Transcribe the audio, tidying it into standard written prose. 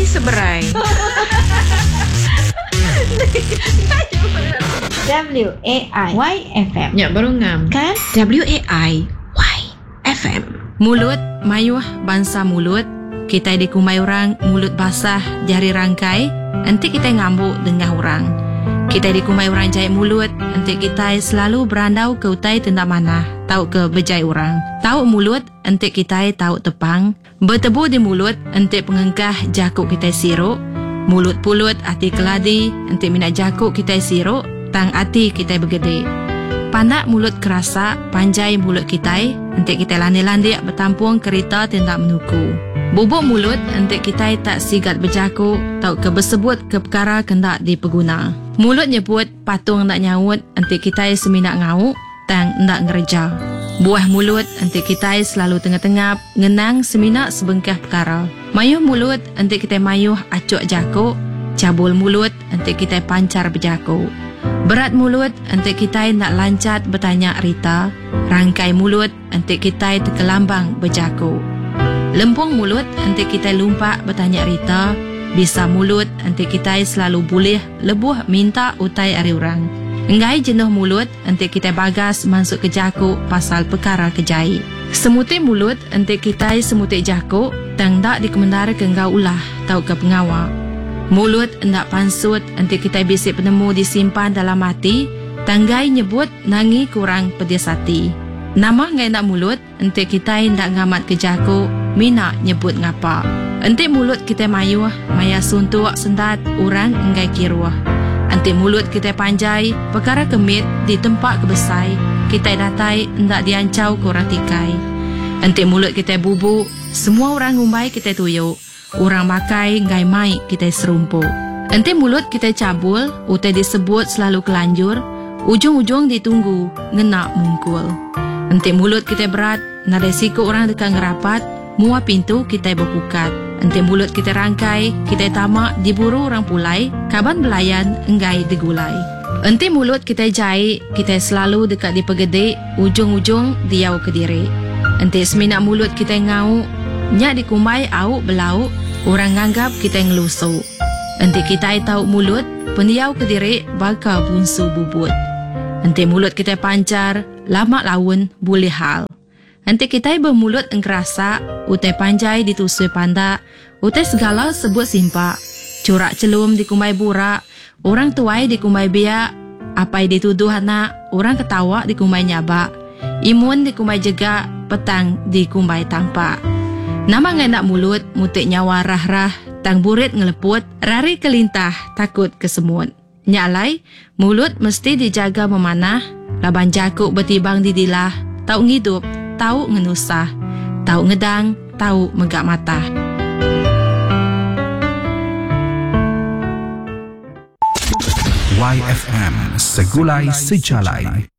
seberai. WAIFM. Ya, baru ngam. Kan? WAIFM. Mulut mayuh bangsa mulut. Kita dikumai orang mulut basah jari rangkai. Nanti kita ngambuk dengan orang. Kita dikumai orang jahit mulut. Nanti kita selalu berandau ke utai tenda mana. Tahu ke bejai orang. Tahu mulut. Nanti kita tahu tepang. Bertebu di mulut. Nanti pengengkah jakuk kita siruk. Mulut pulut hati keladi. Nanti minat jakuk kita siruk. Tang hati kita bergede. Pandak mulut kerasa, panjai mulut kita, nanti kita landik-landik bertampung kereta tindak menuku. Bubuk mulut, nanti kita tak sigat berjaku, tau ke bersebut ke perkara kendak dipeguna. Mulut nyebut, patung nak nyaut, nanti kita seminak ngau, tang nak ngereja. Buah mulut, nanti kita selalu tengah-tengah, ngenang seminak sebengkah perkara. Mayuh mulut, nanti kita mayuh acuk jaku, cabul mulut, nanti kita pancar berjaku. Berat mulut, nanti kita nak lancat bertanya Rita. Rangkai mulut, nanti kita terkelambang berjaku. Lempung mulut, nanti kita lumpak bertanya Rita. Bisa mulut, nanti kita selalu boleh lebuh minta utai ari orang. Enggai jenuh mulut, nanti kita bagas masuk ke jaku pasal perkara kejai. Semutik mulut, nanti kita semutik jaku, tang tak dikemendara ke engkau ulah, tau ke pengawal. Mulut hendak pansut, nanti kita bisik penemu disimpan dalam hati, tanggai nyebut nangi kurang pedas hati. Nama ngai nak mulut, nanti kita hendak ngamat ke jaku, mina nyebut ngapa. Nanti mulut kita mayuh, maya suntuk sendat, orang enggai kiruah. Nanti mulut kita panjai, perkara kemit di tempat kebesai, kita datai hendak diancau kurang tikai. Nanti mulut kita bubuk, semua orang ngumbai kita tuyuk. Orang makai ngai mai kita serumpuk. Nanti mulut kita cabul, utai disebut selalu kelanjur, ujung-ujung ditunggu, ngena mungkul. Nanti mulut kita berat, nak resiko orang dekat ngerapat, mua pintu kita berpukat. Nanti mulut kita rangkai, kita tamak diburu orang pulai, kaban belayan enggai digulai. Nanti mulut kita jahit, kita selalu dekat dipegede, ujung-ujung diau ke diri. Nanti seminak mulut kita ngau, nyak dikumai au belau, orang nganggap kita ngelusuk. Nanti kita tahu mulut, pendiau ke diri bakal bunsu bubut. Nanti mulut kita pancar, lama lawan boleh hal. Nanti kita bermulut engkerasa, utai panjai ditusui pandak, utai segala sebut simpak. Curak celum dikumai burak, orang tuai dikumai biak, apai dituduh anak, orang ketawa dikumai nyabak. Imun dikumai jegak, petang dikumai tampak. Nama ngai nak mulut, mutik nyawa rah-rah, tang burit ngeleput, rari kelintah, takut kesemut. Nyalai, mulut mesti dijaga memanah, laban jakuk bertibang di dilah, tau ngidup, tau ngenusah, tau ngedang, tau megak mata. YFM Segulai Sejalai.